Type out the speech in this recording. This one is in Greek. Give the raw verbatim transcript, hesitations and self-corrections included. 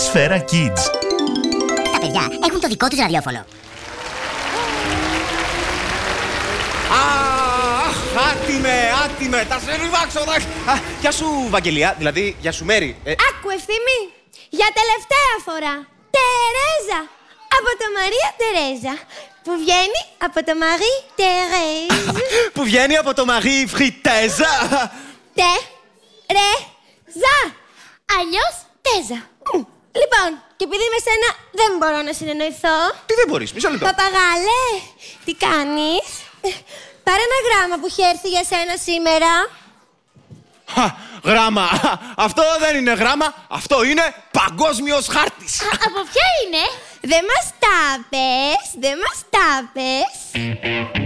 Σφαίρα Kids. Τα παιδιά έχουν το δικό τους ραδιόφωνο. Αχ, άτιμε, άτιμε, τα σερβάξω. Γεια σου, Βαγγελία, δηλαδή, γεια σου, Μέρη. Ε, Άκου, Ευθύμη, για τελευταία φορά. Τερέζα, από το Μαρία Τερέζα, που βγαίνει από το Μαρί Τερέζ. Που βγαίνει από το Μαρί Φριτέζα. Τε, ρε, ζα. Αλλιώς τέζα. Μμ. Λοιπόν, και επειδή με σένα δεν μπορώ να συνεννοηθώ. Τι δεν μπορείς, μισό λεπτό. Παπαγάλε, τι κάνεις? Πάρε ένα γράμμα που έχει έρθει για σένα σήμερα. Χα, γράμμα. Αυτό δεν είναι γράμμα, αυτό είναι παγκόσμιος χάρτης. Α, από ποια είναι? Δεν μας τα πες, δεν μας τα πες.